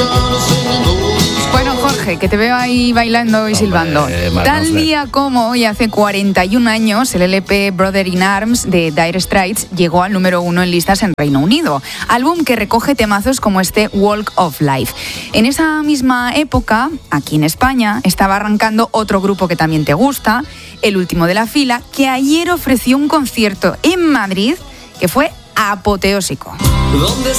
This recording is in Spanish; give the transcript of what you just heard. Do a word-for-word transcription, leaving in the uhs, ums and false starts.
Bueno, Jorge, que te veo ahí bailando y silbando. Hombre, Tal día como hoy, hace cuarenta y un años, el L P Brother in Arms de Dire Straits llegó al número uno en listas en Reino Unido, álbum que recoge temazos como este Walk of Life. En esa misma época, aquí en España, estaba arrancando otro grupo que también te gusta, El Último de la Fila, que ayer ofreció un concierto en Madrid que fue apoteósico. ¿Dónde